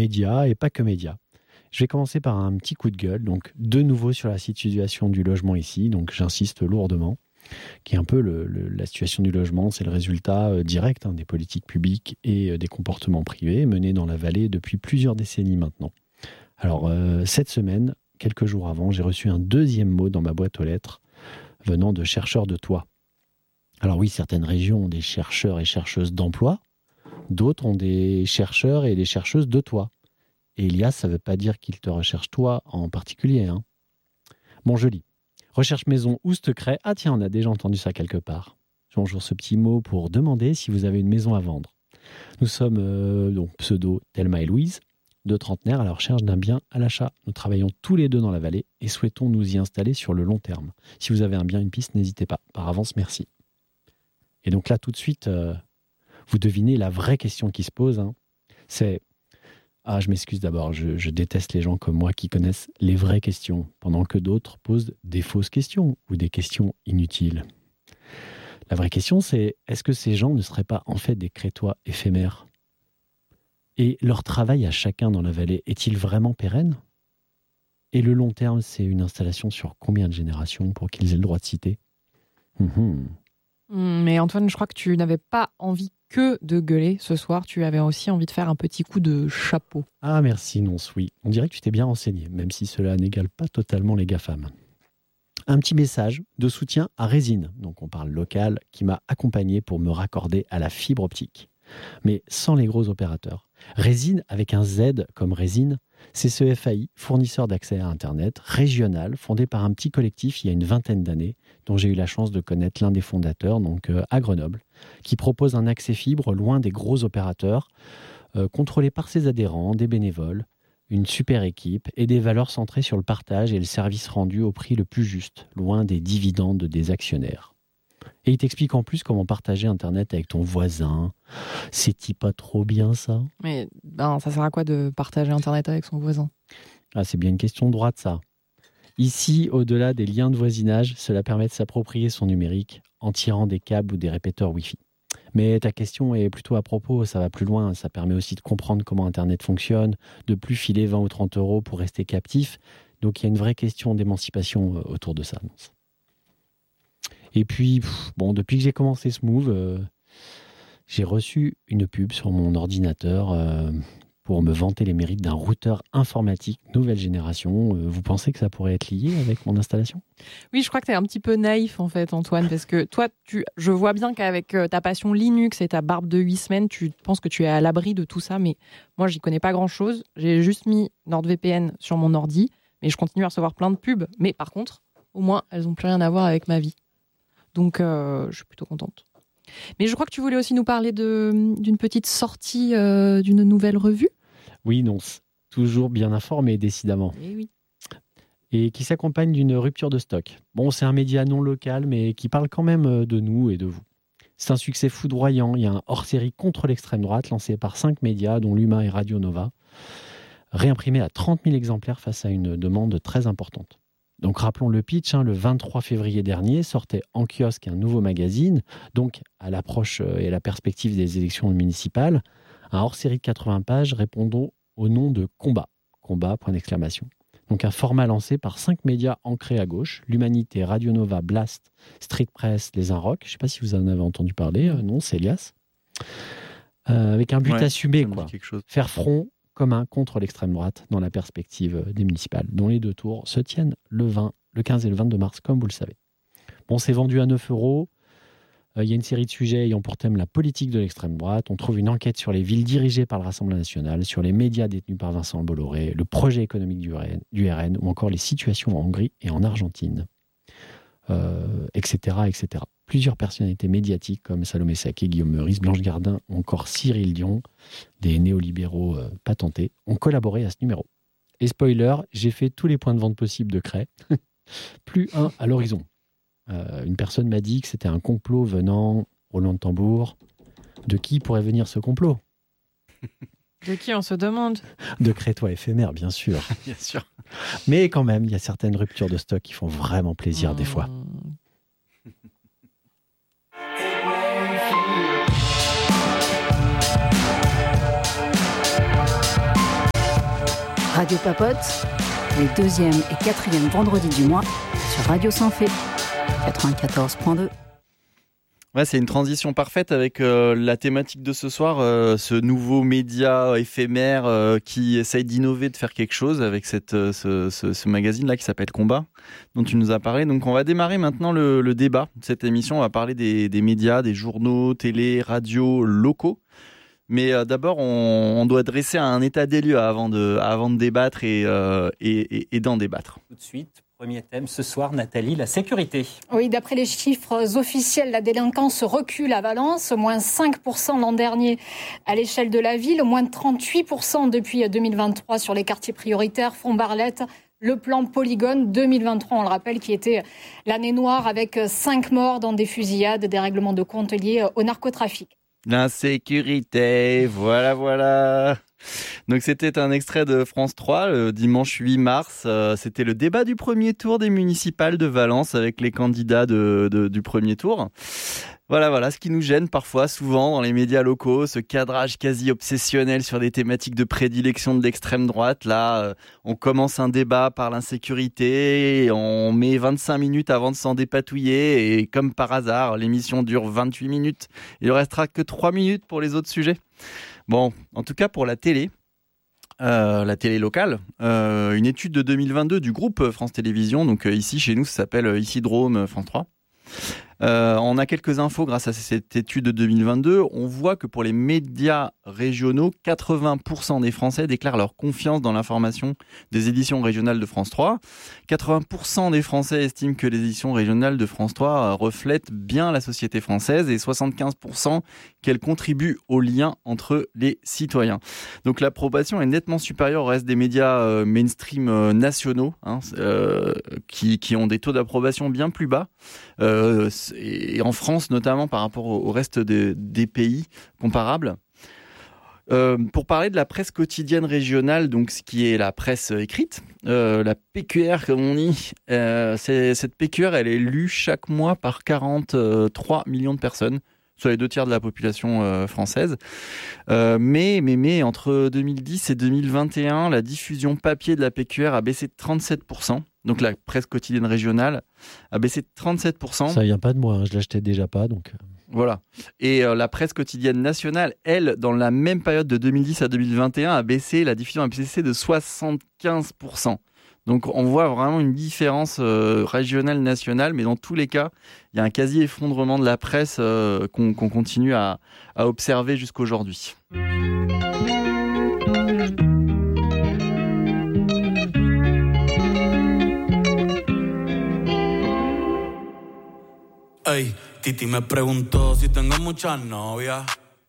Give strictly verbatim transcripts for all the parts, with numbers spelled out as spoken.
médias et pas que médias. Je vais commencer par un petit coup de gueule, donc de nouveau sur la situation du logement ici, donc j'insiste lourdement, qui est un peu le, le, la situation du logement, c'est le résultat euh, direct hein, des politiques publiques et euh, des comportements privés menés dans la vallée depuis plusieurs décennies maintenant. Alors euh, cette semaine, quelques jours avant, j'ai reçu un deuxième mot dans ma boîte aux lettres venant de chercheurs de toit. Alors oui, certaines régions ont des chercheurs et chercheuses d'emploi, d'autres ont des chercheurs et des chercheuses de toit. Et Elias, ça ne veut pas dire qu'il te recherche toi en particulier. Hein. Bon, je lis. Recherche maison Oustecret. Ah tiens, on a déjà entendu ça quelque part. Bonjour, ce petit mot pour demander si vous avez une maison à vendre. Nous sommes euh, donc pseudo Thelma et Louise, deux trentenaires à la recherche d'un bien à l'achat. Nous travaillons tous les deux dans la vallée et souhaitons nous y installer sur le long terme. Si vous avez un bien, une piste, n'hésitez pas. Par avance, merci. Et donc là, tout de suite, euh, vous devinez la vraie question qui se pose. Hein. C'est... Ah, je m'excuse d'abord, je, je déteste les gens comme moi qui connaissent les vraies questions, pendant que d'autres posent des fausses questions ou des questions inutiles. La vraie question, c'est est-ce que ces gens ne seraient pas en fait des Crétois éphémères ? Et leur travail à chacun dans la vallée est-il vraiment pérenne ? Et le long terme, c'est une installation sur combien de générations pour qu'ils aient le droit de citer ? Mmh. Mais Antoine, je crois que tu n'avais pas envie que de gueuler ce soir, tu avais aussi envie de faire un petit coup de chapeau. Ah merci, Nonce, oui. On dirait que tu t'es bien renseigné, même si cela n'égale pas totalement les GAFAM. Un petit message de soutien à Résine, donc on parle local, qui m'a accompagné pour me raccorder à la fibre optique. Mais sans les gros opérateurs. Résine, avec un Z comme Résine, c'est ce F A I, fournisseur d'accès à Internet, régional, fondé par un petit collectif il y a une vingtaine d'années, dont j'ai eu la chance de connaître l'un des fondateurs, donc euh, à Grenoble, qui propose un accès fibre loin des gros opérateurs, euh, contrôlé par ses adhérents, des bénévoles, une super équipe et des valeurs centrées sur le partage et le service rendu au prix le plus juste, loin des dividendes des actionnaires. Et il t'explique en plus comment partager Internet avec ton voisin. C'est-il pas trop bien ça ? Mais ben, ça sert à quoi de partager Internet avec son voisin ? Ah, c'est bien une question de droite ça. Ici, au-delà des liens de voisinage, cela permet de s'approprier son numérique en tirant des câbles ou des répéteurs Wi-Fi. Mais ta question est plutôt à propos, ça va plus loin. Ça permet aussi de comprendre comment Internet fonctionne, de plus filer vingt ou trente euros pour rester captif. Donc il y a une vraie question d'émancipation autour de ça. Et puis, pff, bon, depuis que j'ai commencé ce move, euh, j'ai reçu une pub sur mon ordinateur euh, pour me vanter les mérites d'un routeur informatique nouvelle génération. Euh, vous pensez que ça pourrait être lié avec mon installation ? Oui, je crois que tu es un petit peu naïf en fait, Antoine, parce que toi, tu, je vois bien qu'avec ta passion Linux et ta barbe de huit semaines, tu penses que tu es à l'abri de tout ça, mais moi, j'y connais pas grand-chose. J'ai juste mis NordVPN sur mon ordi, mais je continue à recevoir plein de pubs. Mais par contre, au moins, elles n'ont plus rien à voir avec ma vie. Donc, euh, je suis plutôt contente. Mais je crois que tu voulais aussi nous parler de, d'une petite sortie euh, d'une nouvelle revue. Oui, non, toujours bien informé, décidément. Et oui. Et qui s'accompagne d'une rupture de stock. Bon, c'est un média non local, mais qui parle quand même de nous et de vous. C'est un succès foudroyant. Il y a un hors-série contre l'extrême droite lancé par cinq médias, dont l'Humain et Radio Nova, réimprimé à trente mille exemplaires face à une demande très importante. Donc rappelons le pitch, hein, le vingt-trois février dernier sortait en kiosque un nouveau magazine, donc à l'approche et à la perspective des élections municipales, un hors-série de quatre-vingts pages répondant au nom de Combat, Combat, point d'exclamation. Donc un format lancé par cinq médias ancrés à gauche, l'Humanité, Radio Nova, Blast, Street Press, Les Inrocks, je ne sais pas si vous en avez entendu parler, euh, non, c'est Elias, euh, avec un but ouais, assumé, quoi, faire front commun contre l'extrême droite dans la perspective des municipales, dont les deux tours se tiennent le vingt, le quinze et le vingt-deux mars, comme vous le savez. Bon, c'est vendu à neuf euros. Il euh, y a une série de sujets ayant pour thème la politique de l'extrême droite. On trouve une enquête sur les villes dirigées par le Rassemblement national, sur les médias détenus par Vincent Bolloré, le projet économique du R N, du R N ou encore les situations en Hongrie et en Argentine, euh, et cetera, et cetera. Plusieurs personnalités médiatiques comme Salomé Saké, Guillaume Meurice, Blanche Gardin ou encore Cyril Dion, des néolibéraux euh, patentés, ont collaboré à ce numéro. Et spoiler, j'ai fait tous les points de vente possibles de Cray. Plus un à l'horizon. Euh, une personne m'a dit que c'était un complot venant, roulement de tambour. De qui pourrait venir ce complot ? De qui on se demande ? De Crétois éphémères, bien sûr. Bien sûr. Mais quand même, il y a certaines ruptures de stock qui font vraiment plaisir mmh. des fois. Radio Papote, les deuxième et quatrième vendredis du mois sur Radio Sans Fée, quatre-vingt-quatorze point deux. Ouais, c'est une transition parfaite avec euh, la thématique de ce soir, euh, ce nouveau média éphémère euh, qui essaye d'innover, de faire quelque chose avec cette, euh, ce, ce, ce magazine-là qui s'appelle Combat, dont tu nous as parlé. Donc on va démarrer maintenant le, le débat de cette émission. On va parler des, des médias, des journaux, télé, radio, locaux. Mais euh, d'abord, on, on doit dresser un état des lieux avant de, avant de débattre et, euh, et, et, et d'en débattre. Tout de suite. Premier thème ce soir, Nathalie, la sécurité. Oui, d'après les chiffres officiels, la délinquance recule à Valence, moins cinq pour cent l'an dernier à l'échelle de la ville, moins trente-huit pour cent depuis deux mille vingt-trois sur les quartiers prioritaires, Font-Barlette. Le plan Polygone deux mille vingt-trois, on le rappelle, qui était l'année noire avec cinq morts dans des fusillades, des règlements de compte liés au narcotrafic. L'insécurité, voilà, voilà. Donc c'était un extrait de France trois, le dimanche huit mars. Euh, c'était le débat du premier tour des municipales de Valence avec les candidats de, de, du premier tour. Voilà, voilà, ce qui nous gêne parfois, souvent, dans les médias locaux, ce cadrage quasi obsessionnel sur des thématiques de prédilection de l'extrême droite. Là, euh, on commence un débat par l'insécurité, on met vingt-cinq minutes avant de s'en dépatouiller, et comme par hasard, l'émission dure vingt-huit minutes. Il ne restera que trois minutes pour les autres sujets. Bon, en tout cas pour la télé, euh, la télé locale, euh, une étude de deux mille vingt-deux du groupe France Télévisions, donc euh, ici chez nous ça s'appelle euh, ici Drôme France trois. Euh, on a quelques infos grâce à cette étude de deux mille vingt-deux. On voit que pour les médias régionaux, quatre-vingts pour cent des Français déclarent leur confiance dans l'information des éditions régionales de France trois. quatre-vingts pour cent des Français estiment que les éditions régionales de France trois reflètent bien la société française et soixante-quinze pour cent qu'elles contribuent au lien entre les citoyens. Donc l'approbation est nettement supérieure au reste des médias euh, mainstream euh, nationaux, hein, euh, qui, qui ont des taux d'approbation bien plus bas. Euh, et en France notamment par rapport au reste de, des pays comparables. Euh, pour parler de la presse quotidienne régionale, donc ce qui est la presse écrite, euh, la P Q R comme on dit, euh, c'est, cette P Q R elle est lue chaque mois par quarante-trois millions de personnes, soit les deux tiers de la population euh, française. Euh, mais, mais, mais entre deux mille dix et deux mille vingt et un, la diffusion papier de la P Q R a baissé de trente-sept pour cent. Donc la presse quotidienne régionale a baissé de trente-sept pour cent. Ça vient pas de moi, hein, je l'achetais déjà pas. Donc... Voilà. Et euh, la presse quotidienne nationale, elle, dans la même période de deux mille dix à deux mille vingt et un, a baissé, la diffusion a baissé de soixante-quinze pour cent. Donc on voit vraiment une différence euh, régionale-nationale, mais dans tous les cas, il y a un quasi-effondrement de la presse euh, qu'on, qu'on continue à, à observer jusqu'aujourd'hui. Hey, Titi me preguntó si tengo muchas novias.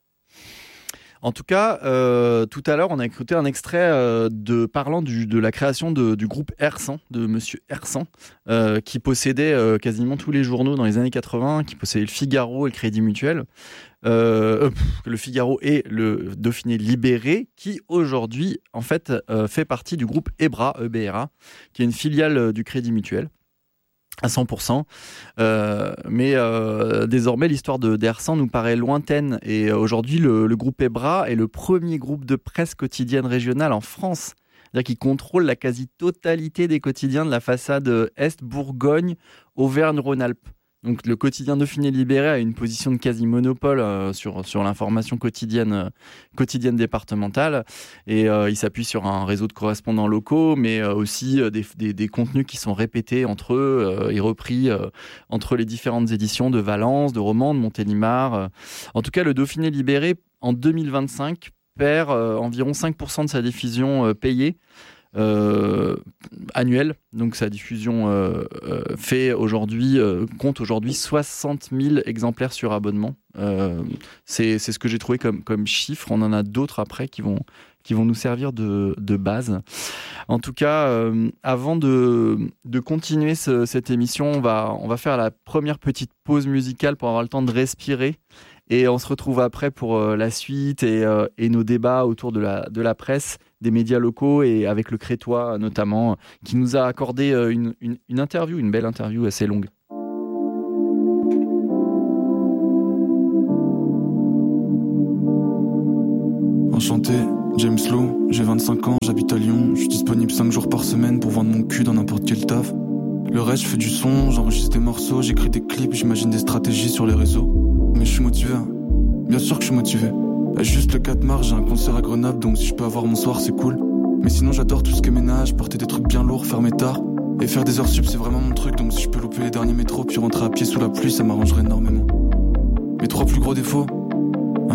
En tout cas, euh, tout à l'heure, on a écouté un extrait euh, de parlant du, de la création de, du groupe Hersant, de Monsieur Hersant, euh, qui possédait euh, quasiment tous les journaux dans les années quatre-vingts, qui possédait le Figaro et le Crédit Mutuel. Euh, pff, le Figaro et le Dauphiné Libéré, qui aujourd'hui, en fait, euh, fait partie du groupe EBRA, E B R A, qui est une filiale du Crédit Mutuel. À cent pour cent. Euh, mais euh, désormais, l'histoire de d'Hersant nous paraît lointaine. Et aujourd'hui, le, le groupe EBRA est le premier groupe de presse quotidienne régionale en France. C'est-à-dire qu'il contrôle la quasi-totalité des quotidiens de la façade Est, Bourgogne, Auvergne-Rhône-Alpes. Donc le quotidien Dauphiné Libéré a une position de quasi-monopole euh, sur, sur l'information quotidienne, euh, quotidienne départementale, et euh, il s'appuie sur un réseau de correspondants locaux, mais euh, aussi euh, des, des, des contenus qui sont répétés entre eux euh, et repris euh, entre les différentes éditions de Valence, de Romans, de Montélimar. Euh. En tout cas, le Dauphiné Libéré, en deux mille vingt-cinq, perd euh, environ cinq pour cent de sa diffusion euh, payée. Euh, annuelle, donc sa diffusion euh, euh, fait aujourd'hui euh, compte aujourd'hui soixante mille exemplaires sur abonnement. Euh, c'est, c'est ce que j'ai trouvé comme, comme chiffre. On en a d'autres après qui vont, qui vont nous servir de, de base. En tout cas, euh, avant de, de continuer ce, cette émission, on va, on va faire la première petite pause musicale pour avoir le temps de respirer. Et on se retrouve après pour euh, la suite et, euh, et nos débats autour de la, de la presse, des médias locaux et avec le Crétois notamment, qui nous a accordé euh, une, une, une interview, une belle interview assez longue. Enchanté, James Lowe, j'ai vingt-cinq ans, j'habite à Lyon. Je suis disponible cinq jours par semaine pour vendre mon cul dans n'importe quel taf. Le reste, je fais du son, j'enregistre des morceaux, j'écris des clips, j'imagine des stratégies sur les réseaux. Mais je suis motivé, hein. Bien sûr que je suis motivé. Juste le quatre mars, j'ai un concert à Grenoble, donc si je peux avoir mon soir, c'est cool. Mais sinon, j'adore tout ce qui est ménage, porter des trucs bien lourds, fermer tard. Et faire des heures sup, c'est vraiment mon truc, donc si je peux louper les derniers métros puis rentrer à pied sous la pluie, ça m'arrangerait énormément. Mes trois plus gros défauts,